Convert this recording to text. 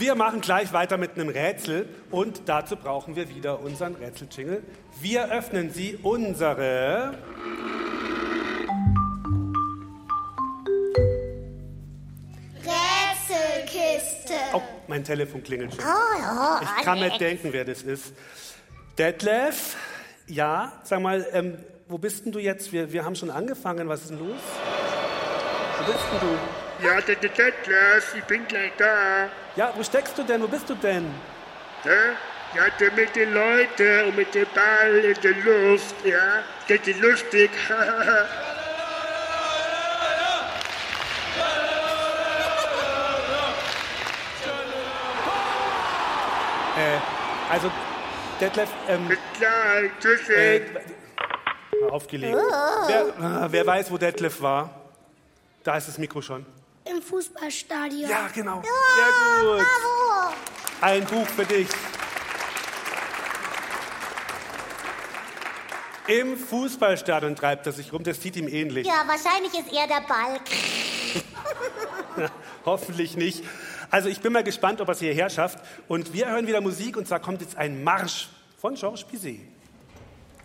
Wir machen gleich weiter mit einem Rätsel und dazu brauchen wir wieder unseren Rätsel-Jingle. Wir öffnen Sie unsere Rätselkiste. Oh, mein Telefon klingelt schon. Ich kann nicht denken, wer das ist. Detlef, ja, sag mal, wo bist denn du jetzt? Wir haben schon angefangen, was ist denn los? Wo bist denn du? Ja, Detlef, ich bin gleich da. Ja, wo steckst du denn? Wo bist du denn? Ja, mit den Leuten und mit dem Ball in der Luft, ja. Das ist lustig. Also, Detlef, Bis gleich, tschüssi. aufgelegt. Wer weiß, wo Detlef war? Da ist das Mikro schon. Im Fußballstadion. Ja, genau. Sehr gut. Bravo. Ein Buch für dich. Im Fußballstadion treibt er sich rum, das sieht ihm ähnlich. Ja, wahrscheinlich ist er der Ball. Hoffentlich nicht. Also ich bin mal gespannt, ob er es hierher schafft. Und wir hören wieder Musik und zwar kommt jetzt ein Marsch von Georges Bizet.